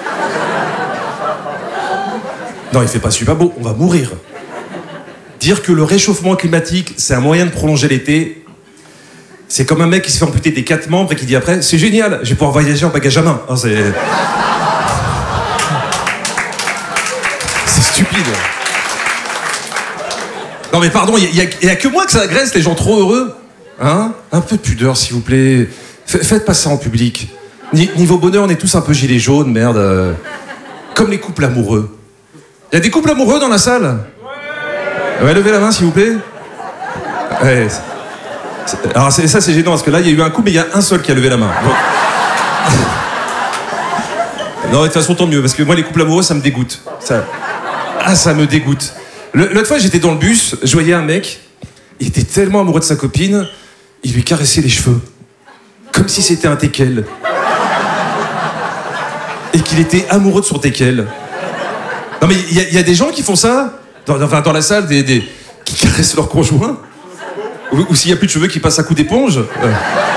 Non, il fait pas super beau, on va mourir. Dire que le réchauffement climatique, c'est un moyen de prolonger l'été, c'est comme un mec qui se fait amputer des quatre membres et qui dit après « C'est génial, je vais pouvoir voyager en bagage à main. » C'est... c'est stupide. Non mais pardon, il y, y, y a que moi que ça agresse, les gens trop heureux. Hein ? Un peu de pudeur, s'il vous plaît. Faites pas ça en public. Ni- Niveau bonheur, on est tous un peu gilets jaunes, merde. euh, Comme les couples amoureux. Il y a des couples amoureux dans la salle? Ouais, levez la main, s'il vous plaît. Ouais. c'est- c'est- Alors, c'est- ça, c'est gênant, parce que là, il y a eu un couple, mais il y a un seul qui a levé la main. Donc- Non, de toute façon, tant mieux, parce que moi, les couples amoureux, ça me dégoûte. Ça... Ah, ça me dégoûte. Le- L'autre fois, j'étais dans le bus, je voyais un mec, il était tellement amoureux de sa copine, il lui caressait les cheveux. Comme si c'était un teckel. Et qu'il était amoureux de son teckel. Non, mais il y, a- il y a des gens qui font ça, dans, dans- enfin, dans la salle, des, des- qui caressent leur conjoint. Ou, ou s'il n'y a plus de cheveux, qui passent à coup d'éponge. Euh.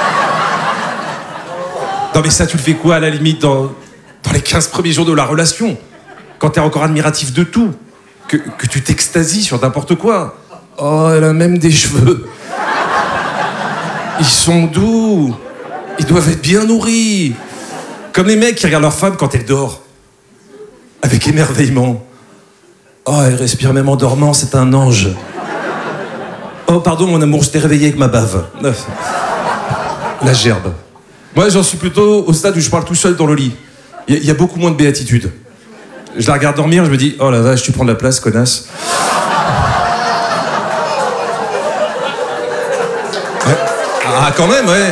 Non, mais ça, tu le fais quoi, à la limite, dans, dans les quinze premiers jours de la relation? Quand t'es encore admiratif de tout, que, que tu t'extasies sur n'importe quoi. Oh, elle a même des cheveux. Ils sont doux. Ils doivent être bien nourris. Comme les mecs qui regardent leur femme quand elle dort. Avec émerveillement. Oh, elle respire même en dormant, c'est un ange. Oh, pardon, mon amour, je t'ai réveillé avec ma bave. La gerbe. Moi, j'en suis plutôt au stade où je parle tout seul dans le lit. Il y, a- il y a beaucoup moins de béatitude. Je la regarde dormir, je me dis, oh la vache, tu prends de la place, connasse. Ouais. Ah, quand même, ouais.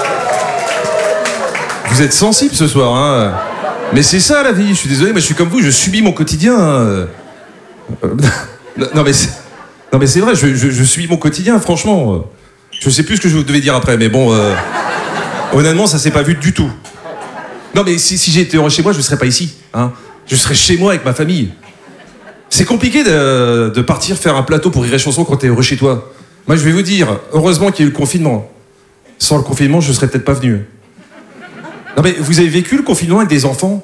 Vous êtes sensible ce soir, hein. Mais c'est ça la vie, je suis désolé, mais je suis comme vous, je subis mon quotidien. hein. Euh, non mais c'est, non mais c'est vrai, je, je, je subis mon quotidien, franchement. Je sais plus ce que je devais dire après, mais bon, euh, honnêtement, ça s'est pas vu du tout. Non mais si, si j'étais heureux chez moi, je serais pas ici, hein. Je serais chez moi avec ma famille. C'est compliqué de, de partir faire un plateau pour Rire et Chanson quand t'es heureux chez toi. Moi, je vais vous dire, heureusement qu'il y a eu le confinement. Sans le confinement, je serais peut-être pas venu. Non mais vous avez vécu le confinement avec des enfants?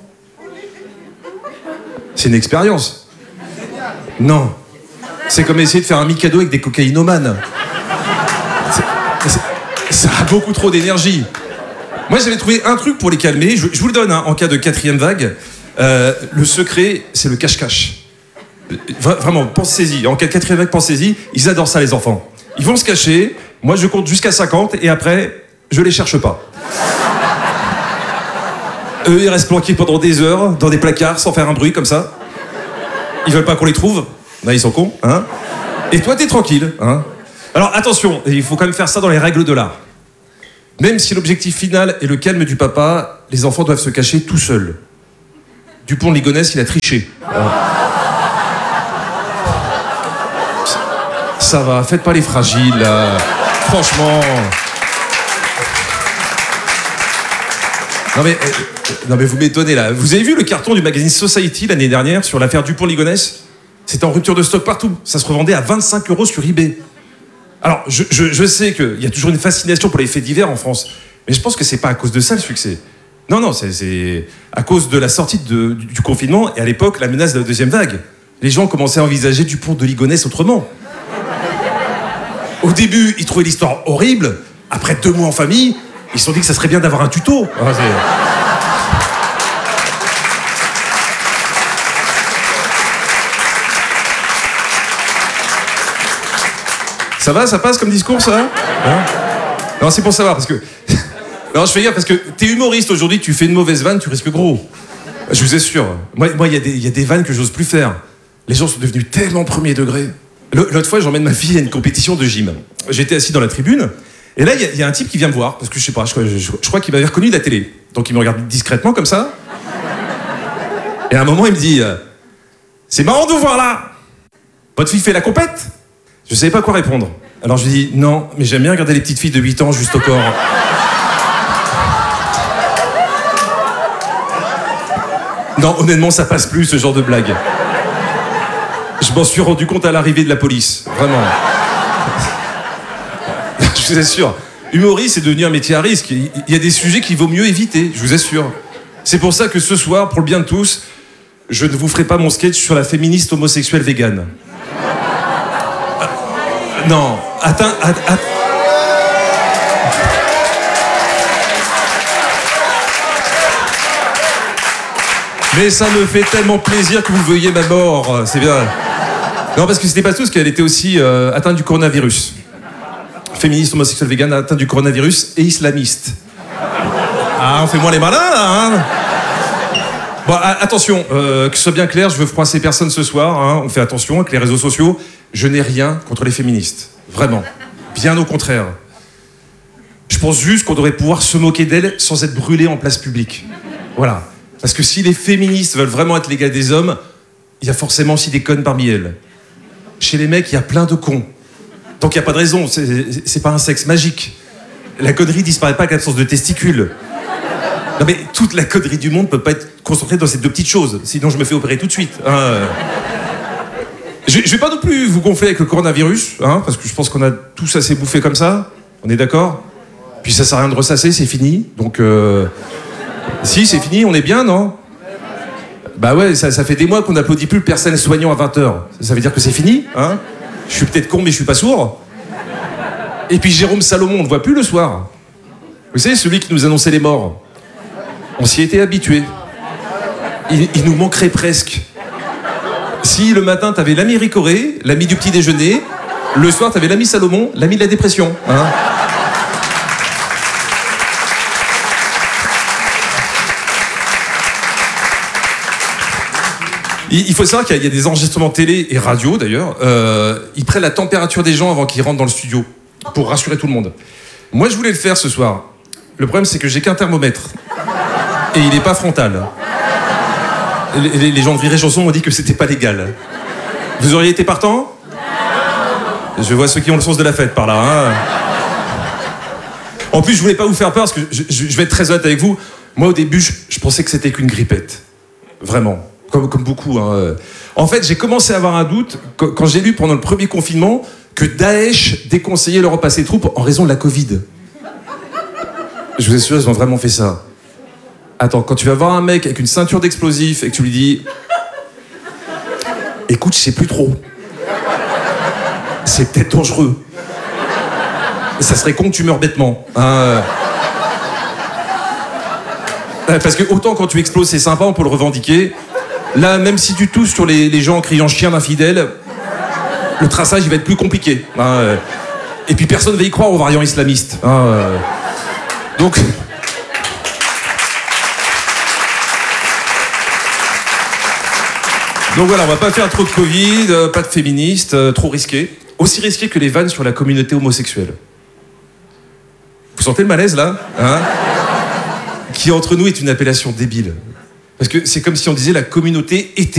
C'est une expérience. Non. C'est comme essayer de faire un Mikado avec des cocaïnomanes. C'est- c'est- Ça a beaucoup trop d'énergie. Moi j'avais trouvé un truc pour les calmer, je, je vous le donne hein, en cas de quatrième vague. Euh, le secret, c'est le cache-cache. Vra- Vraiment, pensez-y. En cas de quatrième vague, pensez-y. Ils adorent ça les enfants. Ils vont se cacher, moi je compte jusqu'à cinquante et après, je les cherche pas. Eux, ils restent planqués pendant des heures dans des placards sans faire un bruit comme ça. Ils veulent pas qu'on les trouve. Là, ils sont cons, hein. Et toi, t'es tranquille, hein. Alors attention, il faut quand même faire ça dans les règles de l'art. Même si l'objectif final est le calme du papa, les enfants doivent se cacher tout seuls. Dupont de Ligonnès, il a triché. Ça va, faites pas les fragiles, là. Franchement. Non mais, euh, non mais vous m'étonnez là. Vous avez vu le carton du magazine Society l'année dernière sur l'affaire Dupont-Ligonnès? C'était en rupture de stock partout. Ça se revendait à vingt-cinq euros sur eBay. Alors, je, je, je sais qu'il y a toujours une fascination pour les faits divers en France, mais je pense que c'est pas à cause de ça le succès. Non, non, c'est- c'est à cause de la sortie de- du, du confinement et à l'époque la menace de la deuxième vague. Les gens commençaient à envisager Dupont de Ligonnès autrement. Au début, ils trouvaient l'histoire horrible. Après deux mois en famille, ils se sont dit que ça serait bien d'avoir un tuto. Ah, c'est- Ça va, ça passe comme discours, ça hein? Non, c'est pour savoir, parce que... Non, je fais gaffe, parce que t'es humoriste aujourd'hui, tu fais une mauvaise vanne, tu risques gros. Je vous assure. Moi, il moi, y, a des- y a des vannes que j'ose plus faire. Les gens sont devenus tellement premier degré. Le- L'autre fois, j'emmène ma fille à une compétition de gym. J'étais assis dans la tribune, et là, il y, a- y a un type qui vient me voir, parce que je sais pas, je, crois- je- je crois qu'il m'avait reconnu de la télé. Donc il me regarde discrètement, comme ça. Et à un moment, il me dit... euh, C'est marrant de vous voir là. Votre fille fait la compète? Je savais pas quoi répondre. Alors je lui dis non, mais j'aime bien regarder les petites filles de huit ans juste au corps. Non, honnêtement, ça passe plus ce genre de blague. Je m'en suis rendu compte à l'arrivée de la police, vraiment. Je vous assure, humoriste, c'est devenu un métier à risque. Il y a des sujets qu'il vaut mieux éviter, je vous assure. C'est pour ça que ce soir, pour le bien de tous, je ne vous ferai pas mon sketch sur la féministe homosexuelle végane. Non, attends, attends. Mais ça me fait tellement plaisir que vous veuillez ma mort, c'est bien. Non, parce que c'était pas tout, parce qu'elle était aussi euh, atteinte du coronavirus. Féministe, homosexuelle, végane, atteinte du coronavirus et islamiste. Ah, on fait moins les malins, là, hein. Bon, a- attention, euh, que ce soit bien clair, je veux froisser personne ce soir, hein. On fait attention avec les réseaux sociaux. Je n'ai rien contre les féministes. Vraiment. Bien au contraire. Je pense juste qu'on devrait pouvoir se moquer d'elles sans être brûlé en place publique. Voilà. Parce que si les féministes veulent vraiment être l'égal des hommes, il y a forcément aussi des connes parmi elles. Chez les mecs, il y a plein de cons. Donc il n'y a pas de raison, c'est, c'est pas un sexe magique. La connerie disparaît pas avec l'absence de testicules. Non mais toute la connerie du monde peut pas être concentrée dans ces deux petites choses, sinon je me fais opérer tout de suite. Hein. Je, je vais pas non plus vous gonfler avec le coronavirus, hein, parce que je pense qu'on a tous assez bouffé comme ça, on est d'accord? Puis ça sert à rien de ressasser, c'est fini, donc... Euh... Si, c'est fini, on est bien, non? Bah ouais, ça, ça fait des mois qu'on n'applaudit plus le personnel soignant à vingt heures. Ça veut dire que c'est fini, hein? Je suis peut-être con, mais je suis pas sourd. Et puis Jérôme Salomon, on ne voit plus le soir. Vous savez, celui qui nous annonçait les morts. On s'y était habitué. Il, il nous manquerait presque. Si le matin, t'avais l'ami Ricoré, l'ami du petit déjeuner, le soir, t'avais l'ami Salomon, l'ami de la dépression. Hein? Il faut savoir qu'il y a des enregistrements télé et radio, d'ailleurs. Euh, ils prennent la température des gens avant qu'ils rentrent dans le studio, pour rassurer tout le monde. Moi, je voulais le faire ce soir. Le problème, c'est que j'ai qu'un thermomètre. Et il n'est pas frontal. Les, les, les gens de Rire et Chanson m'ont dit que c'était pas légal. Vous auriez été partant? Je vois ceux qui ont le sens de la fête par là. Hein. En plus, je voulais pas vous faire peur, parce que je, je, je vais être très honnête avec vous. Moi, au début, je, je pensais que c'était qu'une grippette. Vraiment. Comme, comme beaucoup. Hein. En fait, j'ai commencé à avoir un doute quand, quand j'ai lu pendant le premier confinement que Daesh déconseillait le repas ses troupes en raison de la Covid. Je vous assure, ils ont vraiment fait ça. Attends, quand tu vas voir un mec avec une ceinture d'explosifs et que tu lui dis « Écoute, je sais plus trop. C'est peut-être dangereux. Ça serait con que tu meurs bêtement. Hein. » Parce que autant quand tu exploses, c'est sympa, on peut le revendiquer. Là, même si tu tousses sur les, les gens en criant chien d'infidèle, le traçage il va être plus compliqué. Hein. Et puis personne ne va y croire aux variants islamistes. Hein. Donc... Donc voilà, on va pas faire trop de Covid, euh, pas de féministes, euh, trop risqué. Aussi risqué que les vannes sur la communauté homosexuelle. Vous sentez le malaise là, hein? Qui entre nous est une appellation débile. Parce que c'est comme si on disait la communauté était